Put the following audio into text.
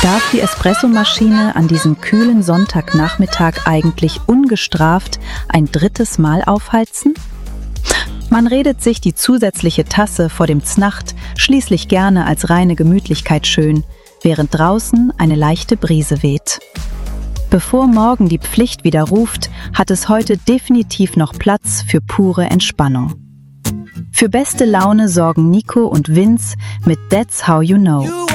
Darf die Espressomaschine an diesem kühlen Sonntagnachmittag eigentlich ungestraft ein drittes Mal aufheizen? Man redet sich die zusätzliche Tasse vor dem Znacht schließlich gerne als reine Gemütlichkeit schön, während draußen eine leichte Brise weht. Bevor morgen die Pflicht wieder ruft, hat es heute definitiv noch Platz für pure Entspannung. Für beste Laune sorgen Nico und Vince mit That's How You Know.